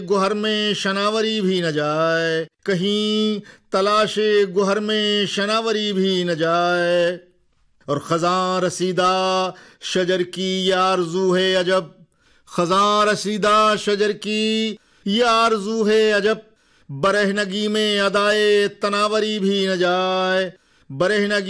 गुहर में शनावरी भी न जाए, कहीं तलाशे गुहर में शनावरी भी न जाए। और खजां रसीदा शजर की ये आरज़ू है अजब, खजां रसीदा शजर की ये आरज़ू है अजब, बरहनगी में अदाए तनावरी भी न जाए, बरहनगी